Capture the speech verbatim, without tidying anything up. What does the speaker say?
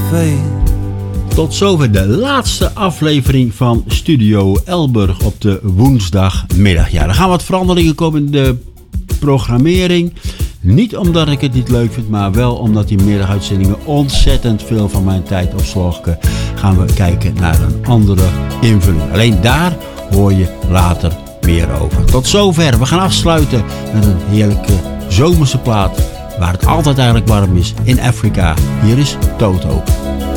fade. Tot zover de laatste aflevering van Studio Elburg op de woensdagmiddag. Ja, er gaan wat veranderingen komen in de programmering. Niet omdat ik het niet leuk vind, maar wel omdat die middaguitzendingen ontzettend veel van mijn tijd opslokken. Gaan we kijken naar een andere invulling. Alleen daar hoor je later meer over. Tot zover. We gaan afsluiten met een heerlijke zomerse plaat waar het altijd eigenlijk warm is in Afrika. Hier is Toto.